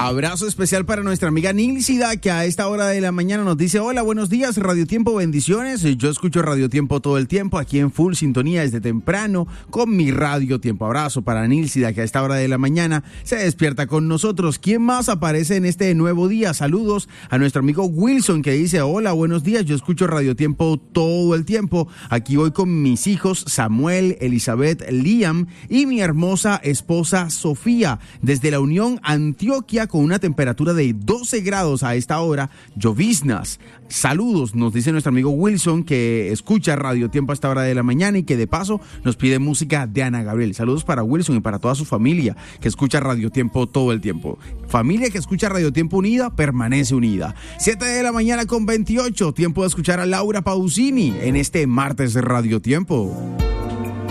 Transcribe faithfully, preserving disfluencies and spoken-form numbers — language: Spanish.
Abrazo especial para nuestra amiga Nilcida, que a esta hora de la mañana nos dice: hola, buenos días, Radio Tiempo, bendiciones. Yo escucho Radio Tiempo todo el tiempo, aquí en full sintonía desde temprano con mi Radio Tiempo. Abrazo para Nilcida, que a esta hora de la mañana se despierta con nosotros. ¿Quién más aparece en este nuevo día? Saludos a nuestro amigo Wilson, que dice: hola, buenos días, yo escucho Radio Tiempo todo el tiempo. Aquí voy con mis hijos Samuel, Elizabeth, Liam y mi hermosa esposa Sofía desde la Unión Antioquia, con una temperatura de doce grados a esta hora, lloviznas. Saludos, nos dice nuestro amigo Wilson, que escucha Radio Tiempo a esta hora de la mañana y que de paso nos pide música de Ana Gabriel. Saludos para Wilson y para toda su familia que escucha Radio Tiempo todo el tiempo. Familia que escucha Radio Tiempo unida, permanece unida. siete de la mañana con veintiocho, tiempo de escuchar a Laura Pausini en este martes de Radio Tiempo.